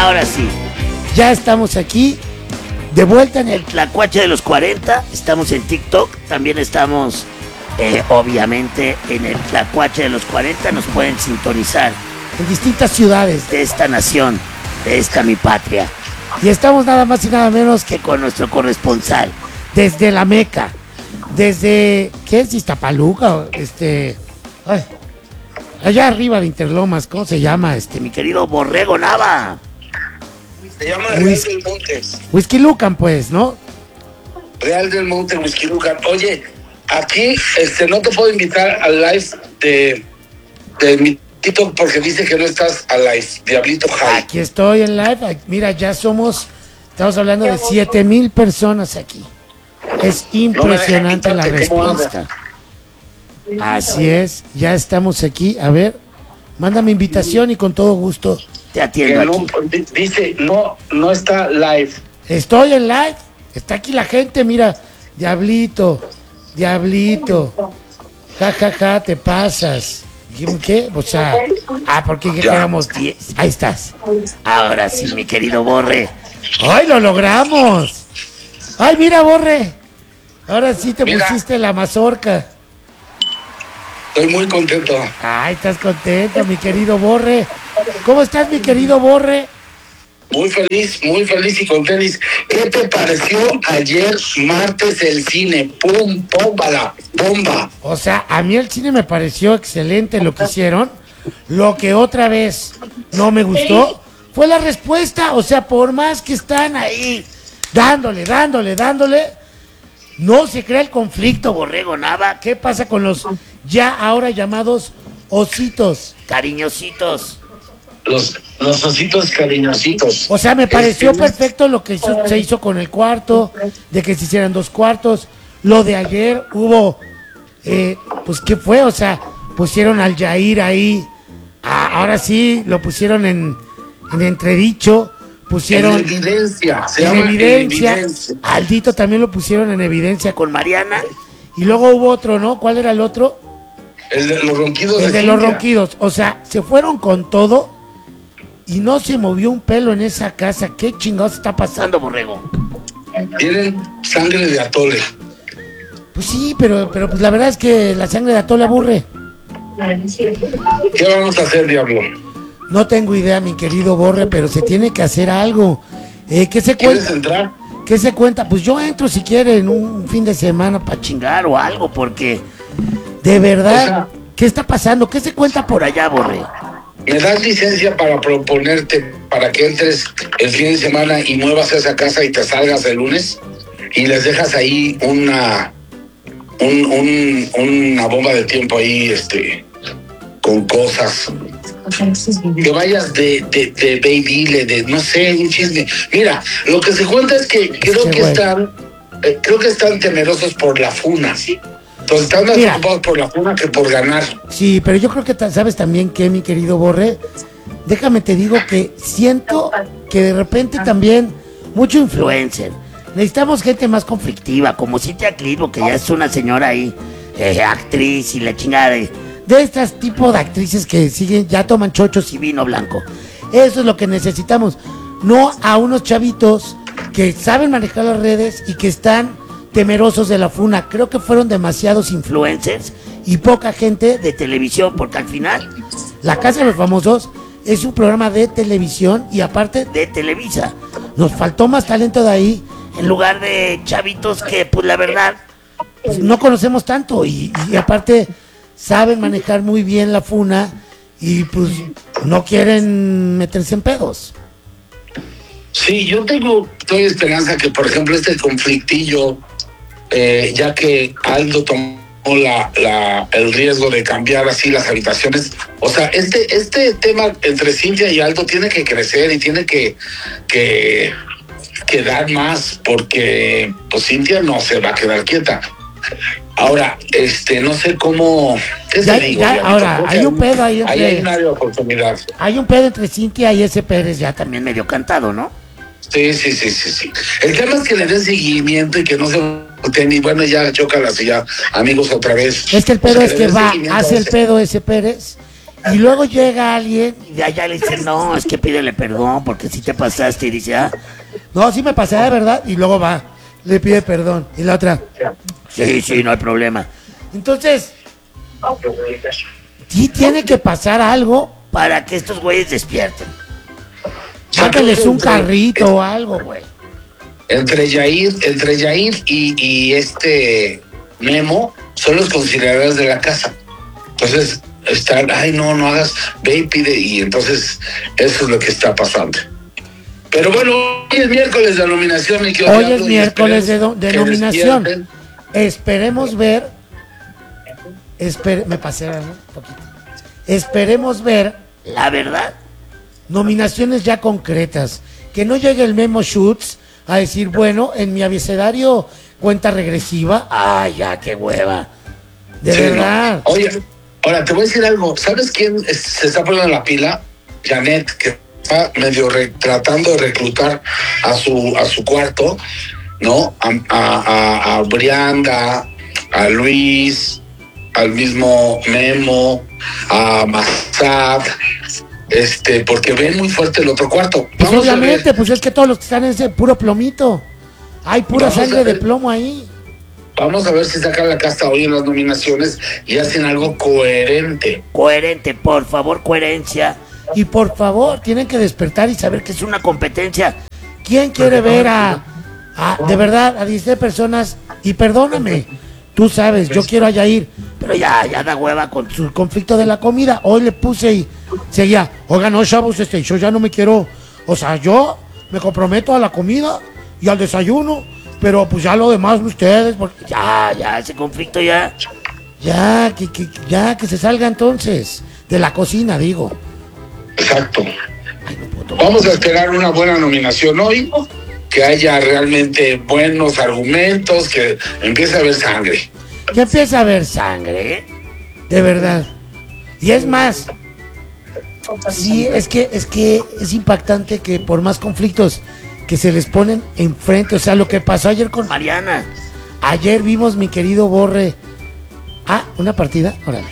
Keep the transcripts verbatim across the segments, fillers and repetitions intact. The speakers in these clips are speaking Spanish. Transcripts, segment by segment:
Ahora sí, ya estamos aquí, de vuelta en el Tlacuache de los cuarenta, estamos en TikTok, también estamos, eh, obviamente, en el Tlacuache de los cuarenta, nos pueden sintonizar en distintas ciudades de esta nación, de esta mi patria. Y estamos nada más y nada menos que con nuestro corresponsal, desde la Meca, desde, ¿qué es? Iztapaluca, este, ay, allá arriba de Interlomas, ¿cómo se llama? Este, mi querido Borrego Nava. Se llama Real Whis- del Monte. Whisky Lucan, pues, ¿no? Real del Monte, Whisky Lucan. Oye, aquí este, no te puedo invitar al live de, de mi TikTok porque dice que no estás al live, Diablito High. Aquí estoy en live. Mira, ya somos, estamos hablando de siete mil personas aquí. Es impresionante no la respuesta. Así es, ya estamos aquí. A ver, mándame invitación y con todo gusto te atiendo no, aquí. Dice, no, no está live. Estoy en live. Está aquí la gente, mira. Diablito, Diablito. Ja, ja, ja, te pasas. ¿Qué? O sea, ah, porque quedamos diez. Ahí estás. Ahora sí, mi querido Borre. ¡Ay, lo logramos! ¡Ay, mira, Borre! Ahora sí te mira. Pusiste la mazorca. Estoy muy contento. Ay, estás contento, mi querido Borre. ¿Cómo estás, mi querido Borre? Muy feliz, muy feliz y con tenis. ¿Qué te pareció ayer martes el cine? ¡Pum, bomba, bomba! O sea, a mí el cine me pareció excelente lo que hicieron. Lo que otra vez no me gustó fue la respuesta. O sea, por más que están ahí dándole, dándole, dándole, no se crea el conflicto, Borrego Nava. ¿Qué pasa con los ya ahora llamados ositos, cariñositos? Los, los ositos cariñositos. O sea, me pareció este... perfecto lo que hizo, se hizo con el cuarto, de que se hicieran dos cuartos. Lo de ayer hubo, eh, pues, ¿qué fue? O sea, pusieron al Yair ahí, a, ahora sí, lo pusieron en, en entredicho, pusieron... En evidencia, se en llama evidencia. evidencia. Aldito también lo pusieron en evidencia con Mariana. Y luego hubo otro, ¿no? ¿Cuál era el otro? El de los ronquidos. El de, de los ronquidos. O sea, se fueron con todo y no se movió un pelo en esa casa. ¿Qué chingados está pasando, Borrego? Tienen sangre de atole. Pues sí, pero, pero pues la verdad es que la sangre de atole aburre. ¿Qué vamos a hacer, Diablo? No tengo idea, mi querido Borre, pero se tiene que hacer algo. Eh, ¿Qué se ¿Quieres cuenta? entrar? ¿Qué se cuenta? Pues yo entro si quieren un fin de semana para chingar o algo, porque de verdad, o sea, ¿qué está pasando? ¿Qué se cuenta por allá, Borre? ¿Me das licencia para proponerte para que entres el fin de semana y muevas esa casa y te salgas el lunes? Y les dejas ahí una un, un, una bomba de tiempo ahí, este, con cosas. Que vayas de, de, de baby, de no sé, un chisme. Mira, lo que se cuenta es que creo que están, eh, creo que están temerosos por la funa. Entonces están más preocupados por la funa que por ganar. Sí, pero yo creo que sabes también que, mi querido Borre, déjame te digo que siento que de repente también mucho influencer. Necesitamos gente más conflictiva, como Cintia Clitbo, que ya es una señora ahí, eh, actriz y la chingada de, de estas tipos de actrices que siguen, ya toman chochos y vino blanco. Eso es lo que necesitamos. No a unos chavitos que saben manejar las redes y que están temerosos de la funa. Creo que fueron demasiados influencers y poca gente de televisión, porque al final La Casa de los Famosos es un programa de televisión y aparte de Televisa. Nos faltó más talento de ahí en lugar de chavitos que, pues la verdad, pues, no conocemos tanto y, y aparte saben manejar muy bien la funa y pues no quieren meterse en pedos. Sí, yo tengo toda esperanza que, por ejemplo, este conflictillo, eh, ya que Aldo tomó la, la, el riesgo de cambiar así las habitaciones, o sea, este, este tema entre Cintia y Aldo tiene que crecer y tiene que, que, que dar más, porque pues Cintia no se va a quedar quieta. Ahora, este, no sé cómo, ¿qué ya, te digo? Ya, ahora, hay un pedo ahí entre... Ahí hay una oportunidad. Hay un pedo entre Cintia y ese Pérez ya también medio cantado, ¿no? Sí, sí, sí, sí, sí. El tema es que le den seguimiento y que no se y bueno, ya chócalas y ya, amigos, otra vez. Es que el pedo o sea, es que, que va, hace el pedo ese Pérez Y luego llega alguien y de allá le dice, no, es que pídele perdón porque si te pasaste. Y dice, ah, no, sí me pasé de verdad. Y luego va, le pide perdón. Y la otra, sí, sí, no hay problema. Entonces, sí tiene que pasar algo para que estos güeyes despierten. Sáquenles un carrito o algo, güey. Entre Yair, entre Yair y, y este Memo son los conciliadores de la casa. Entonces, están, ay, no, no hagas, ve y pide. Y entonces, eso es lo que está pasando. Pero bueno, hoy es miércoles de nominación. Y que hoy es miércoles de, do, de nominación. Despierten. Esperemos ver. Esper, me pasé, ¿no? Un poquito. Esperemos ver, la verdad, nominaciones ya concretas. Que no llegue el Memo Schutz a decir, bueno, en mi abecedario cuenta regresiva. Ay, ya, qué hueva. De sí, verdad. No. Oye, ahora te voy a decir algo. ¿Sabes quién es, se está poniendo la pila? Janet, que está medio re, tratando de reclutar a su a su cuarto, ¿no? A, a, a, a Brianda, a Luis, al mismo Memo, a Massad, este, porque ven muy fuerte el otro cuarto. Pues vamos obviamente, pues es que todos los que están en ese puro plomito. Hay pura vamos sangre de plomo ahí. Vamos a ver si sacan la casta hoy en las nominaciones y hacen algo coherente. Coherente, por favor, coherencia. Y por favor, tienen que despertar y saber que es una competencia. ¿Quién quiere ver a, a de verdad, a dieciséis personas? Y perdóname, tú sabes, yo quiero a Yair, pero ya, ya da hueva con su conflicto de la comida. Hoy le puse y seguía, oiga, no, chavos, este, yo ya no me quiero, o sea, yo me comprometo a la comida y al desayuno, pero pues ya lo demás ustedes, porque ya, ya, ese conflicto ya, ya, que, que, ya, que se salga entonces, de la cocina, digo. Exacto. Ay, no vamos a esperar una buena nominación hoy, que haya realmente buenos argumentos, que empiece a haber sangre. Que empiece a haber sangre, ¿eh? De verdad. Y es más, sí, es que, es que es impactante que por más conflictos que se les ponen enfrente, o sea, lo que pasó ayer con Mariana. Ayer vimos, mi querido Borre. Ah, una partida, órale.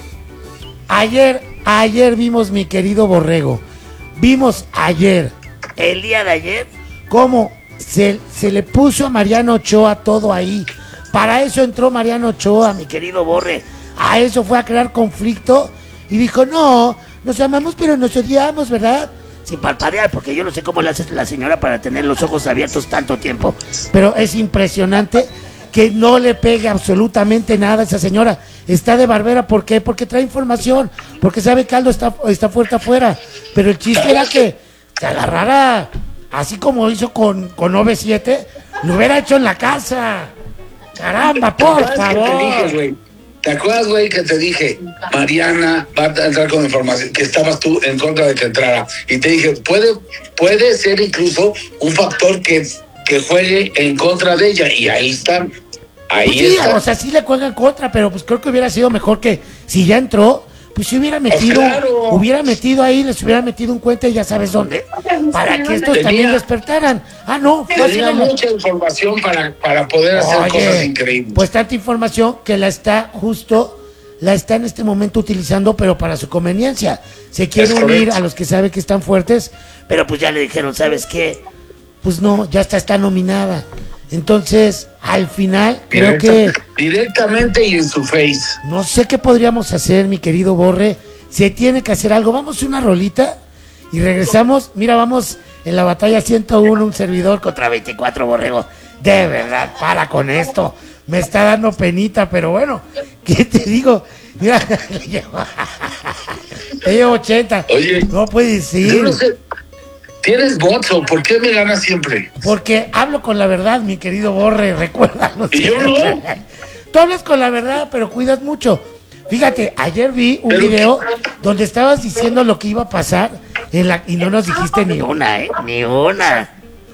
Ayer, ayer vimos, mi querido Borrego. Vimos ayer, el día de ayer, cómo se, se le puso a Mariano Ochoa todo ahí. Para eso entró Mariano Ochoa, mi querido Borre. A eso fue a crear conflicto. Y dijo, no, nos amamos pero nos odiamos, ¿verdad? Sin parpadear, porque yo no sé cómo le hace la señora para tener los ojos abiertos tanto tiempo. Pero es impresionante que no le pegue absolutamente nada a esa señora. Está de barbera, ¿por qué? Porque trae información, porque sabe que Aldo está, está fuerte afuera. Pero el chiste era que se agarrara, así como hizo con, con O V siete, lo hubiera hecho en la casa. Caramba, por favor. ¿Te acuerdas, güey, que te dije, Mariana va a entrar con información, que estabas tú en contra de que entrara? Y te dije, puede, puede ser incluso un factor que, que juegue en contra de ella. Y ahí están. Ahí pues sí, está. O sea, sí le juega en contra, pero pues creo que hubiera sido mejor que si ya entró, pues si hubiera metido, oh, claro. hubiera metido ahí, les hubiera metido un cuento y ya sabes dónde, para que estos tenía, también despertaran. Ah, no, tenía mucha información para, para poder hacer Oye, cosas increíbles. Pues tanta información que la está justo, la está en este momento utilizando, pero para su conveniencia. Se quiere es unir correcto. A los que sabe que están fuertes, pero pues ya le dijeron, ¿sabes qué? Pues no, ya está, está nominada. Entonces, al final, creo que... Directamente y en su face. No sé qué podríamos hacer, mi querido Borre. Se tiene que hacer algo. Vamos a una rolita y regresamos. Mira, vamos en la batalla ciento uno, un servidor contra veinticuatro, Borrego. De verdad, para con esto. Me está dando penita, pero bueno, ¿qué te digo? Mira, le llevo ochenta. Oye, no puedes decir. Yo no sé. ¿Tienes bots o por qué me ganas siempre? Porque hablo con la verdad, mi querido Borre, recuérdalo. Y yo no. Tú hablas con la verdad, pero cuidas mucho. Fíjate, ayer vi un pero, video donde estabas diciendo lo que iba a pasar en la, y no nos dijiste ni una, ¿eh? Ni una.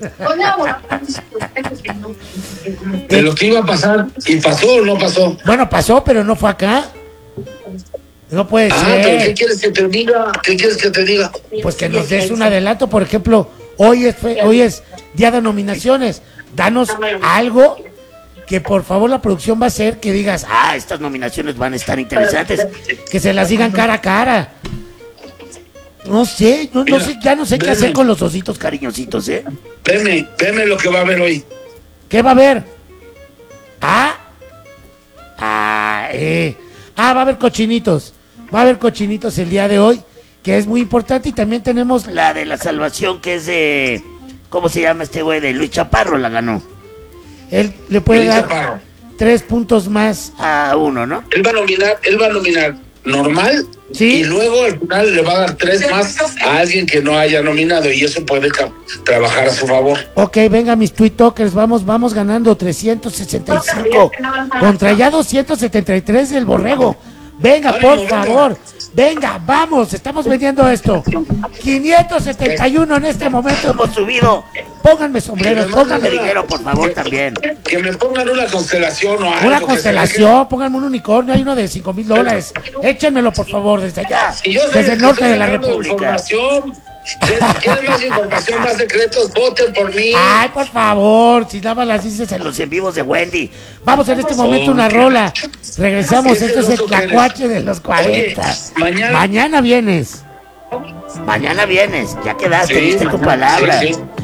De lo que iba a pasar, ¿y pasó o no pasó? Bueno, pasó, pero no fue acá. No puede ah, ser. ¿Pero qué quieres que te diga? ¿Qué quieres que te diga? Pues que nos des un adelanto, por ejemplo, hoy es, hoy es día de nominaciones. Danos algo que por favor la producción va a hacer que digas, ah, estas nominaciones van a estar interesantes, que se las digan cara a cara. No sé, no, no sé, ya no sé qué hacer con los ositos cariñositos, ¿eh? Veme, veme lo que va a haber hoy. ¿Qué va a haber? Ah, ah, eh, ah, va a haber cochinitos, va a haber cochinitos el día de hoy, que es muy importante, y también tenemos la de la salvación, que es de, ¿cómo se llama este güey? De Luis Chaparro, la ganó. Él le puede Luis dar Chaparro. tres puntos más a uno, ¿no? Él va a nominar, él va a nominar normal, Sí. y luego al final le va a dar tres más a alguien que no haya nominado, y eso puede ca- trabajar a su favor. Ok, venga mis tweetokers, vamos, vamos ganando trescientos sesenta y cinco contra ya doscientos setenta y tres del Borrego. Venga, por Ánimo, venga. favor, venga, vamos, estamos vendiendo esto. quinientos setenta y uno en este momento hemos subido. Pónganme sombreros, pónganme dinero, por favor, también. Que me pongan una constelación o algo. Una que constelación, pónganme un unicornio, hay uno de cinco mil dólares. Échenmelo, por favor, desde allá, se- Y yo sé desde el que norte estoy de la dando República. información. Si quieren más información, más secretos, voten por mí. Ay, por favor, si nada más las dices en los en vivos de Wendy. Vamos en este momento una rola. Regresamos, Ese esto es el oso que eres. tlacuache de los cuarenta. Oye, mañana- Mañana vienes. Mañana vienes, ya quedaste, Sí, diste tu palabra. sí, sí.